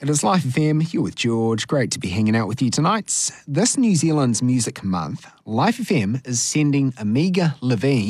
It is Life FM. You're with George. Great to be hanging out with you tonight. This New Zealand's Music Month, Life FM is sending Amiga Levine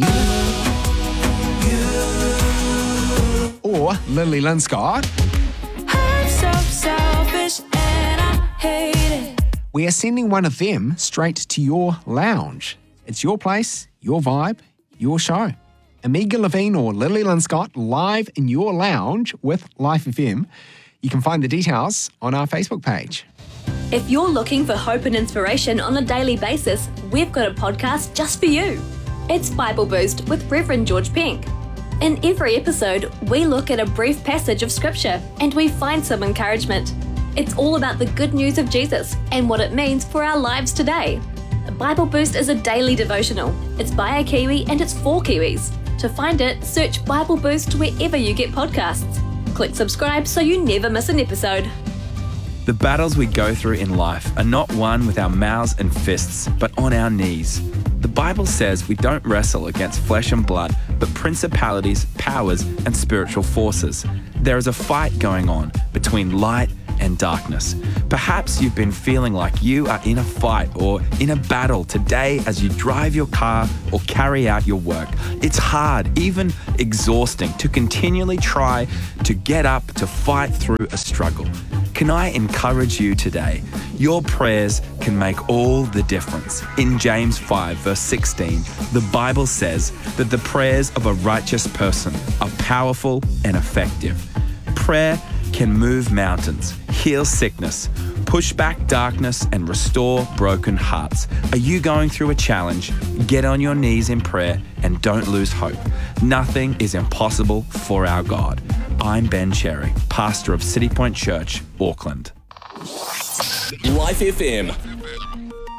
or Lily Lynn Scott. I'm so selfish and I hate it. We are sending one of them straight to your lounge. It's your place, your vibe, your show. Amiga Levine or Lily Lynn Scott live in your lounge with Life FM. You can find the details on our Facebook page. If you're looking for hope and inspiration on a daily basis, we've got a podcast just for you. It's Bible Boost with Reverend George Pink. In every episode, we look at a brief passage of Scripture and we find some encouragement. It's all about the good news of Jesus and what it means for our lives today. Bible Boost is a daily devotional. It's by a Kiwi and it's for Kiwis. To find it, search Bible Boost wherever you get podcasts. Click subscribe so you never miss an episode. The battles we go through in life are not won with our mouths and fists, but on our knees. The Bible says we don't wrestle against flesh and blood, but principalities, powers, and spiritual forces. There is a fight going on between light and darkness. Perhaps you've been feeling like you are in a fight or in a battle today as you drive your car or carry out your work. It's hard, even exhausting, to continually try to get up to fight through a struggle. Can I encourage you today? Your prayers can make all the difference. In James 5 verse 16, the Bible says that the prayers of a righteous person are powerful and effective. Prayer can move mountains, heal sickness, push back darkness, and restore broken hearts. Are you going through a challenge? Get on your knees in prayer and don't lose hope. Nothing is impossible for our God. I'm Ben Cherry, pastor of City Point Church, Auckland. Life FM.